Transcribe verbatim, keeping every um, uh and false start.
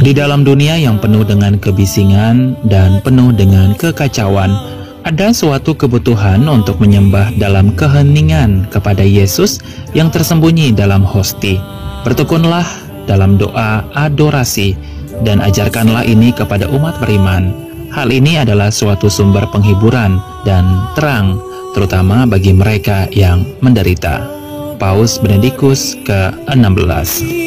Di dalam dunia yang penuh dengan kebisingan dan penuh dengan kekacauan, ada suatu kebutuhan untuk menyembah dalam keheningan kepada Yesus yang tersembunyi dalam hosti. Bertekunlah dalam doa adorasi dan ajarkanlah ini kepada umat beriman. Hal ini adalah suatu sumber penghiburan dan terang, terutama bagi mereka yang menderita. Paus Benedictus ke enam belas.